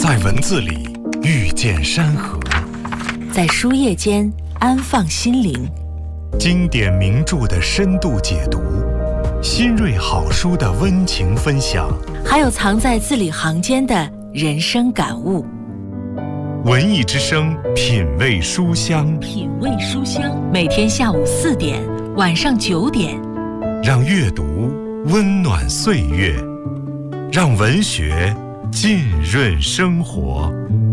在文字里遇见山河， 在书页间安放心灵。 经典名著的深度解读，新锐好书的温情分享， 还有藏在字里行间的人生感悟。 文艺之声，品味书香， 品味书香，每天下午4点，晚上9点， 让阅读温暖岁月，让文学浸润生活。